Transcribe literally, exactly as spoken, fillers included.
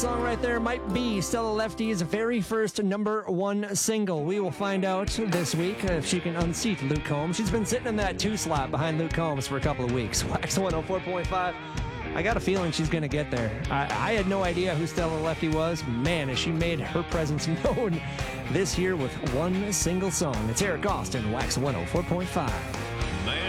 Song right there might be Stella Lefty's very first number one single. We will find out this week if she can unseat Luke Combs. She's been sitting in that two slot behind Luke Combs for a couple of weeks. Wax one oh four point five. I got a feeling she's going to get there. I, I had no idea who Stella Lefty was. Man, has she made her presence known this year with one single song. It's Eric Austin, Wax one oh four point five.